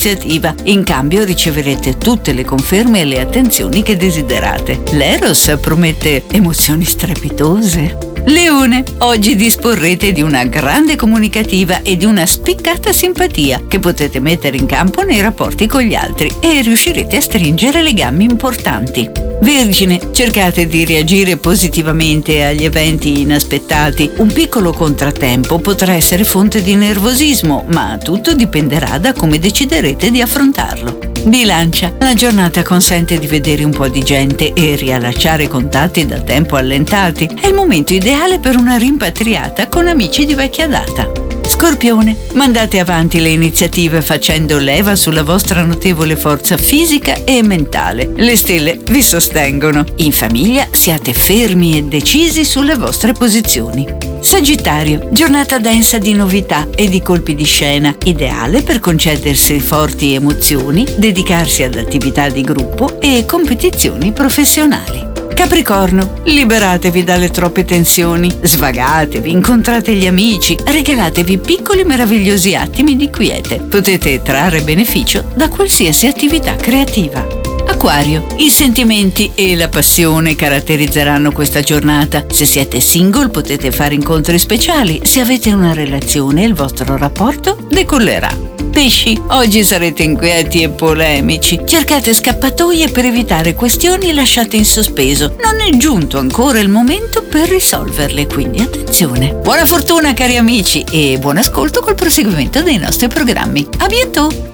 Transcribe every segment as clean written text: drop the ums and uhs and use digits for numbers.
iniziativa. In cambio riceverete tutte le conferme e le attenzioni che desiderate. L'Eros promette emozioni strepitose. Leone, oggi disporrete di una grande comunicativa e di una spiccata simpatia che potete mettere in campo nei rapporti con gli altri e riuscirete a stringere legami importanti. Vergine, cercate di reagire positivamente agli eventi inaspettati. Un piccolo contrattempo potrà essere fonte di nervosismo, ma tutto dipenderà da come deciderete di affrontarlo. Bilancia, la giornata consente di vedere un po' di gente e riallacciare contatti da tempo allentati. È il momento ideale per una rimpatriata con amici di vecchia data. Scorpione, mandate avanti le iniziative facendo leva sulla vostra notevole forza fisica e mentale. Le stelle vi sostengono. In famiglia siate fermi e decisi sulle vostre posizioni. Sagittario, giornata densa di novità e di colpi di scena, ideale per concedersi forti emozioni, dedicarsi ad attività di gruppo e competizioni professionali. Capricorno, liberatevi dalle troppe tensioni, svagatevi, incontrate gli amici, regalatevi piccoli meravigliosi attimi di quiete. Potete trarre beneficio da qualsiasi attività creativa. Acquario, i sentimenti e la passione caratterizzeranno questa giornata. Se siete single potete fare incontri speciali, se avete una relazione il vostro rapporto decollerà. Pesci, oggi sarete inquieti e polemici. Cercate scappatoie per evitare questioni lasciate in sospeso. Non è giunto ancora il momento per risolverle, quindi attenzione. Buona fortuna cari amici e buon ascolto col proseguimento dei nostri programmi. A bientôt!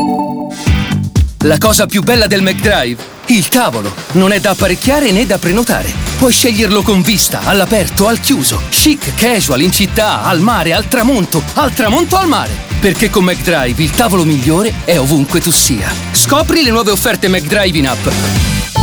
La cosa più bella del McDrive? Il tavolo. Non è da apparecchiare né da prenotare. Puoi sceglierlo con vista, all'aperto, al chiuso, chic, casual, in città, al mare, al tramonto al mare. Perché con McDrive il tavolo migliore è ovunque tu sia. Scopri le nuove offerte McDrive in app.